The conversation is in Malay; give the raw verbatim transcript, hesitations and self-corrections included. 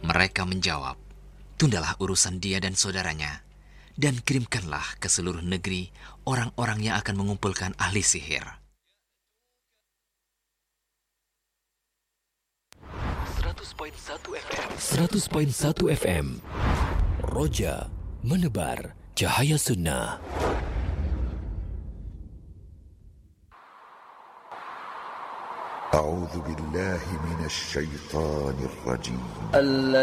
Mereka menjawab, "Tundalah urusan dia dan saudaranya, dan kirimkanlah ke seluruh negeri orang-orang yang akan mengumpulkan ahli sihir." seratus koma satu F M seratus koma satu F M Roja menebar cahaya sunnah. A'udzu billahi minasy syaithanir rajim.